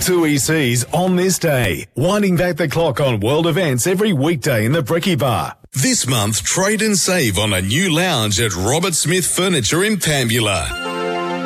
Tui Seas on this day, winding back the clock on world events every weekday in the Brekkie Bar. This month, trade and save on a new lounge at Robert Smith Furniture in Pambula.